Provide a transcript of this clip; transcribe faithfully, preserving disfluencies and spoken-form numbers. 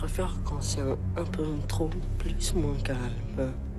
préfère quand c'est un, un peu trop plus moins calme.